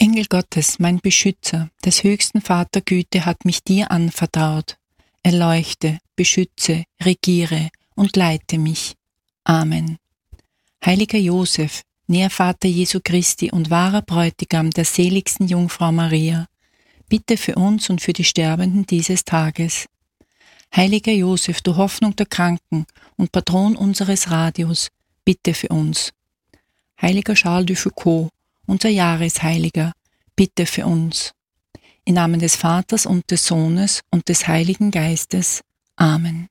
Engel Gottes, mein Beschützer, des höchsten Vater Güte hat mich dir anvertraut. Erleuchte, beschütze, regiere und leite mich. Amen. Heiliger Josef, Nährvater Jesu Christi und wahrer Bräutigam der seligsten Jungfrau Maria, bitte für uns und für die Sterbenden dieses Tages. Heiliger Josef, du Hoffnung der Kranken und Patron unseres Radios, bitte für uns. Heiliger Charles de Foucauld, unser Jahresheiliger, bitte für uns. Im Namen des Vaters und des Sohnes und des Heiligen Geistes. Amen.